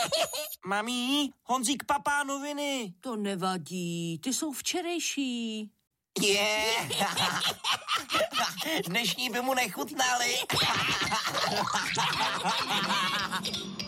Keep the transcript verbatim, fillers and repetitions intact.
Mami, Honzík papá noviny. To nevadí, ty jsou včerejší. Je. Yeah. Dnešní by mu nechutnaly.